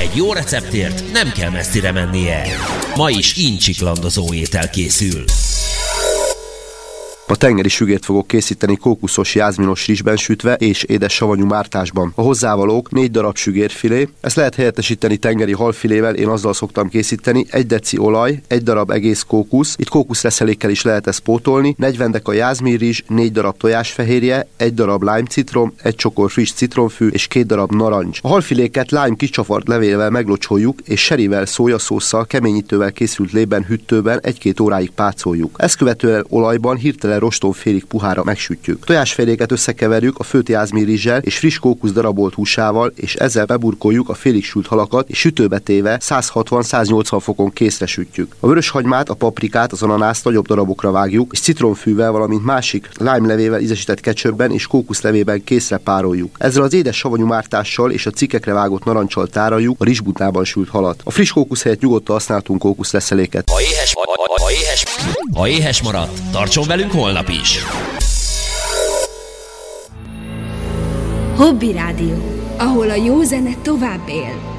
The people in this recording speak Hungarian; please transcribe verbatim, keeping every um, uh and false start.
Egy jó receptért nem kell messzire mennie. Ma is incsiklandozó étel készül. A tengeri sügért fogok készíteni kókuszos jázminos rizsben sütve és édes savanyú mártásban. A hozzávalók négy darab sügérfilé, ezt lehet helyettesíteni tengeri halfilével, én azzal szoktam készíteni, egy deci olaj, egy darab egész kókusz, itt kókuszreszelékkel is lehet ezt pótolni, negyven deka jázminrizs, négy darab tojásfehérje, egy darab lime citrom, egy csokor friss citromfű és két darab narancs. A halfiléket lime kicsavart levélvel meglocsoljuk, és serivel, szójaszósszal, keményítővel készült lében hűtőben egy-két óráig pácoljuk. Ezt követően olajban hirtelen roston félig puhára megsütjük. Tojásfehérjéket összekeverjük a főtt jázminrizssel és friss kókusz darabolt húsával, és ezzel beburkoljuk a félig sült halakat, és sütőbe téve száz hatvan-száz nyolcvan fokon készre sütjük. A vöröshagymát, a paprikát, az ananászt nagyobb darabokra vágjuk, és citromfűvel, valamint másik lime levével ízesített ketchupben és kókuszlevében készre pároljuk. Ezzel az édes savanyú mártással és a cikkekre vágott narancsal tároljuk a rizsbutában sült halat. A friss kókusz helyett nyugodtan használtunk kókuszreszeléket. Ha éhes, ha, ha, ha éhes, ha éhes maradt, tartson velünk holnap is. Hobby Rádió, ahol a jó zene tovább él.